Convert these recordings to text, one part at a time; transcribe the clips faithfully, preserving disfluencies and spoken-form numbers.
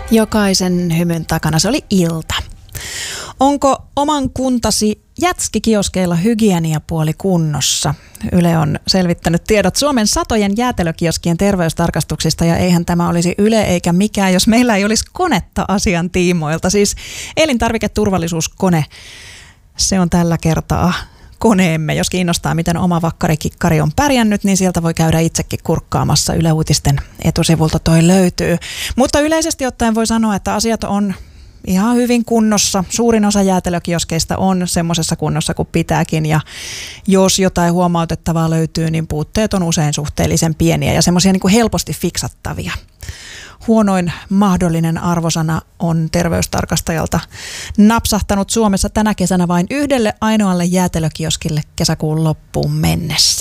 Jokaisen hymyn takana se oli ilta. Onko oman kuntasi jätskikioskeilla hygieniapuoli kunnossa? Yle on selvittänyt tiedot Suomen satojen jäätelökioskien terveystarkastuksista, ja eihän tämä olisi Yle eikä mikään, jos meillä ei olisi konetta asian tiimoilta. Siis elintarviketurvallisuuskone, se on tällä kertaa koneemme. Jos kiinnostaa, miten oma vakkarikikkari on pärjännyt, niin sieltä voi käydä itsekin kurkkaamassa. Yle Uutisten etusivulta toi löytyy. Mutta yleisesti ottaen voi sanoa, että asiat on ihan hyvin kunnossa. Suurin osa jäätelökioskeista on semmoisessa kunnossa kuin pitääkin, ja jos jotain huomautettavaa löytyy, niin puutteet on usein suhteellisen pieniä ja semmoisia niin kuin helposti fiksattavia. Huonoin mahdollinen arvosana on terveystarkastajalta napsahtanut Suomessa tänä kesänä vain yhdelle ainoalle jäätelökioskille kesäkuun loppuun mennessä.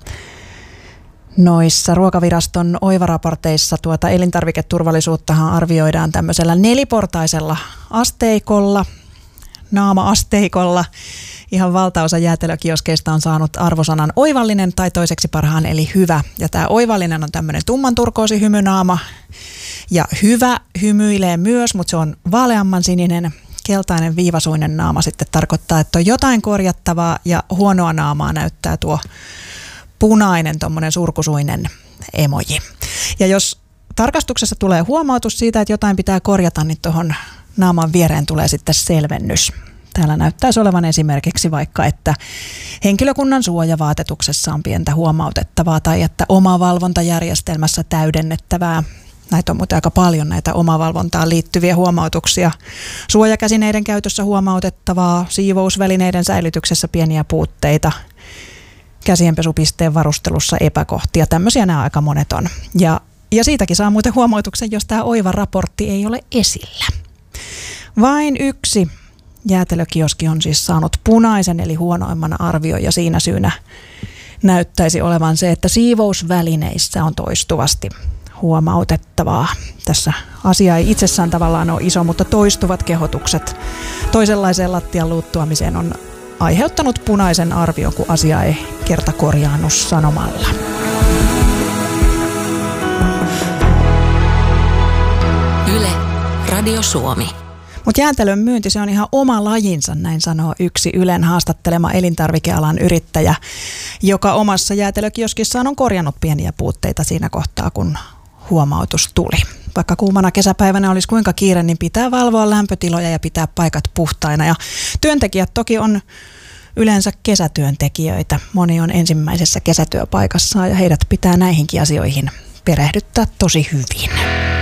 Noissa Ruokaviraston oivaraporteissa tuota elintarviketurvallisuuttahan arvioidaan tämmöisellä neliportaisella asteikolla, naama-asteikolla. Ihan valtaosa jäätelökioskeista on saanut arvosanan oivallinen tai toiseksi parhaan eli hyvä. Ja tämä oivallinen on tämmöinen tumman turkoosi hymynaama. Ja hyvä hymyilee myös, mutta se on vaaleamman sininen. Keltainen viivasuinen naama sitten tarkoittaa, että on jotain korjattavaa, ja huonoa naamaa näyttää tuo punainen tommonen surkusuinen emoji. Ja jos tarkastuksessa tulee huomautus siitä, että jotain pitää korjata, niin tuohon naaman viereen tulee sitten selvennys. Täällä näyttäisi olevan esimerkiksi vaikka, että henkilökunnan suojavaatetuksessa on pientä huomautettavaa tai että omavalvontajärjestelmässä täydennettävää. Näitä on muuten aika paljon, näitä omavalvontaan liittyviä huomautuksia. Suojakäsineiden käytössä huomautettavaa, siivousvälineiden säilytyksessä pieniä puutteita, käsienpesupisteen varustelussa epäkohtia. Tämmöisiä nämä aika monet on. Ja, ja siitäkin saa muuten huomautuksen, jos tämä oiva raportti ei ole esillä. Vain yksi jäätelökioski on siis saanut punaisen eli huonoimman arvion, ja siinä syynä näyttäisi olevan se, että siivousvälineissä on toistuvasti huomautettavaa. Tässä asia ei itsessään tavallaan ole iso, mutta toistuvat kehotukset toisenlaiseen lattian luuttuamiseen on aiheuttanut punaisen arvion, kun asia ei kerta korjaannu sanomalla. Yle, Radio Suomi. Mutta jäätelön myynti, se on ihan oma lajinsa, näin sanoo yksi Ylen haastattelema elintarvikealan yrittäjä, joka omassa jäätelökioskissaan on korjannut pieniä puutteita siinä kohtaa, kun huomautus tuli. Vaikka kuumana kesäpäivänä olisi kuinka kiire, niin pitää valvoa lämpötiloja ja pitää paikat puhtaina. Ja työntekijät toki on yleensä kesätyöntekijöitä. Moni on ensimmäisessä kesätyöpaikassaan ja heidät pitää näihinkin asioihin perehdyttää tosi hyvin.